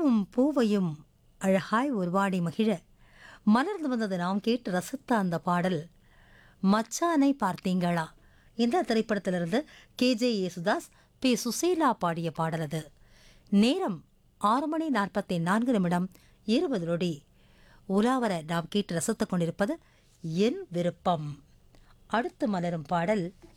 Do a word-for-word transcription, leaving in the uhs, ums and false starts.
பூவும் பூவையும் அழகாய் உருவாடி மகிழ மலர்ந்து வந்தது நாம் கேட்டு ரசித்த அந்த பாடல் மச்சானை பார்த்தீங்களா இந்த திரைப்படத்திலிருந்து K J Yesudas B Susheela பாடிய பாடல் அது. நேரம் ஆறு மணி நாற்பத்தி நான்கு நிமிடம் இருபது நொடி. உலாவர நாம் கேட்டு ரசித்துக் கொண்டிருப்பது என் விருப்பம். அடுத்து மலரும் பாடல்